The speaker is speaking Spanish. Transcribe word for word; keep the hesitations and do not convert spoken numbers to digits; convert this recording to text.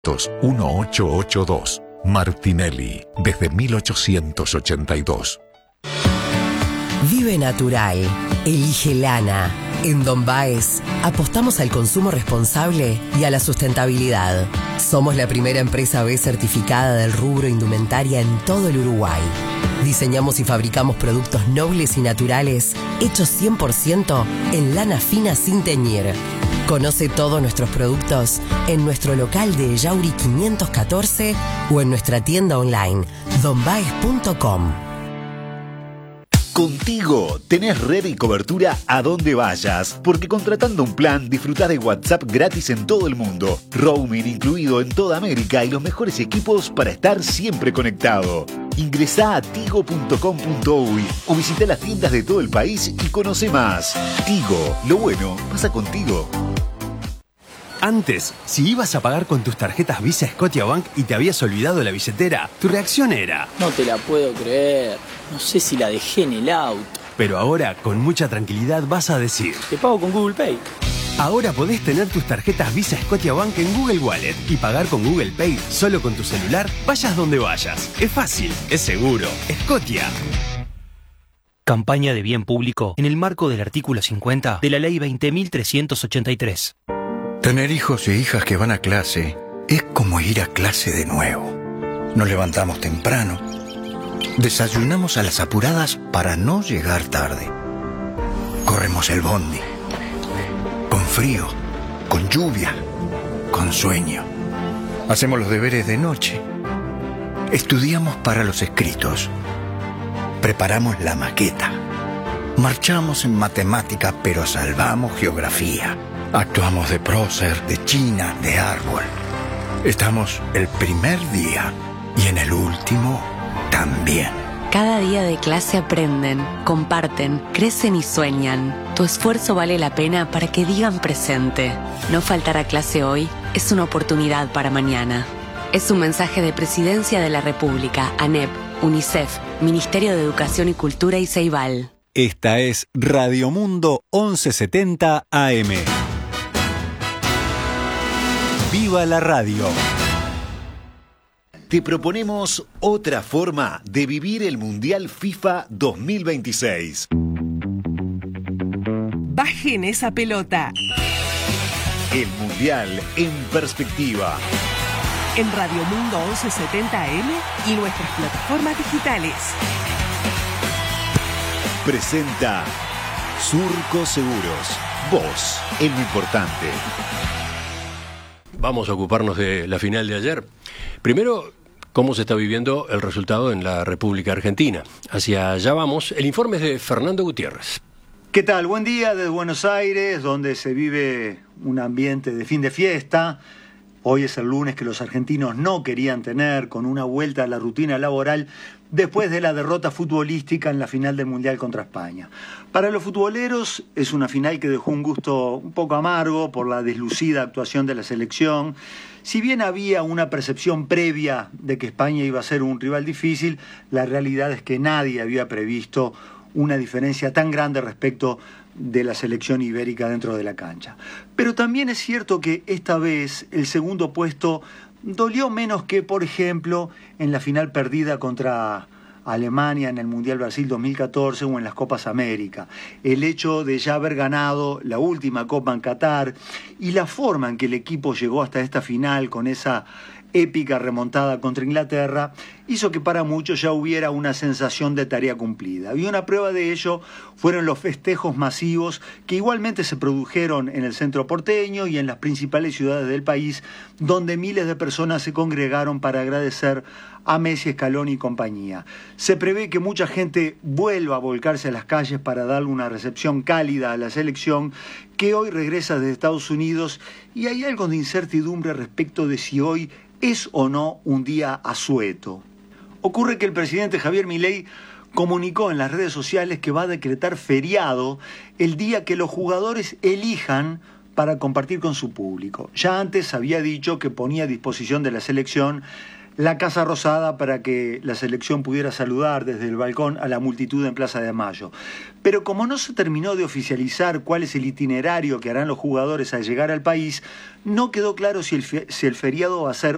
uno ocho ocho dos. Martinelli, desde mil ochocientos ochenta y dos. Vive natural. Elige lana. En Don Baez apostamos al consumo responsable y a la sustentabilidad. Somos la primera empresa B certificada del rubro indumentaria en todo el Uruguay. Diseñamos y fabricamos productos nobles y naturales hechos cien por ciento en lana fina sin teñir. Conoce todos nuestros productos en nuestro local de Yauri quinientos catorce o en nuestra tienda online don baez punto com. Contigo tenés red y cobertura a donde vayas, porque contratando un plan disfrutás de WhatsApp gratis en todo el mundo, roaming incluido en toda América y los mejores equipos para estar siempre conectado. Ingresá a tigo punto com punto uy o visita las tiendas de todo el país y conoce más. Tigo, lo bueno pasa contigo. Antes, si ibas a pagar con tus tarjetas Visa Scotiabank y te habías olvidado la billetera, tu reacción era: no te la puedo creer, no sé si la dejé en el auto. Pero ahora, con mucha tranquilidad, vas a decir: te pago con Google Pay. Ahora podés tener tus tarjetas Visa Scotiabank en Google Wallet y pagar con Google Pay solo con tu celular, vayas donde vayas. Es fácil, es seguro. Scotia. Campaña de bien público en el marco del artículo cincuenta de la Ley veinte mil trescientos ochenta y tres. Tener hijos e hijas que van a clase es como ir a clase de nuevo. Nos levantamos temprano, desayunamos a las apuradas para no llegar tarde. Corremos el bondi, con frío, con lluvia, con sueño. Hacemos los deberes de noche. Estudiamos para los escritos. Preparamos la maqueta. Marchamos en matemática, pero salvamos geografía. Actuamos de prócer, de china, de árbol. Estamos el primer día y en el último también. Cada día de clase aprenden, comparten, crecen y sueñan. Tu esfuerzo vale la pena para que digan presente. No faltar a clase hoy es una oportunidad para mañana. Es un mensaje de Presidencia de la República, ANEP, UNICEF, Ministerio de Educación y Cultura y Ceibal. Esta es Radio Mundo once setenta A M. ¡Viva la radio! Te proponemos otra forma de vivir el Mundial FIFA dos mil veintiséis. Bajen esa pelota. El Mundial en perspectiva. En Radio Mundo once setenta A M y nuestras plataformas digitales. Presenta Surco Seguros. Vos, en lo importante. Vamos a ocuparnos de la final de ayer. Primero, cómo se está viviendo el resultado en la República Argentina. Hacia allá vamos. El informe es de Fernando Gutiérrez. ¿Qué tal? Buen día desde Buenos Aires, donde se vive un ambiente de fin de fiesta. Hoy es el lunes que los argentinos no querían tener, con una vuelta a la rutina laboral después de la derrota futbolística en la final del Mundial contra España. Para los futboleros es una final que dejó un gusto un poco amargo por la deslucida actuación de la selección. Si bien había una percepción previa de que España iba a ser un rival difícil, la realidad es que nadie había previsto una diferencia tan grande respecto de la selección ibérica dentro de la cancha. Pero también es cierto que esta vez el segundo puesto dolió menos que, por ejemplo, en la final perdida contra Alemania en el Mundial Brasil dos mil catorce o en las Copas América. El hecho de ya haber ganado la última Copa en Qatar y la forma en que el equipo llegó hasta esta final con esa épica remontada contra Inglaterra hizo que para muchos ya hubiera una sensación de tarea cumplida. Y una prueba de ello fueron los festejos masivos que igualmente se produjeron en el centro porteño y en las principales ciudades del país, donde miles de personas se congregaron para agradecer a Messi, Scaloni y compañía. Se prevé que mucha gente vuelva a volcarse a las calles para darle una recepción cálida a la selección que hoy regresa desde Estados Unidos, y hay algo de incertidumbre respecto de si hoy es o no un día asueto. Ocurre que el presidente Javier Milei comunicó en las redes sociales que va a decretar feriado el día que los jugadores elijan para compartir con su público. Ya antes había dicho que ponía a disposición de la selección la Casa Rosada para que la selección pudiera saludar desde el balcón a la multitud en Plaza de Mayo. Pero como no se terminó de oficializar cuál es el itinerario que harán los jugadores al llegar al país, no quedó claro si el, si el feriado va a ser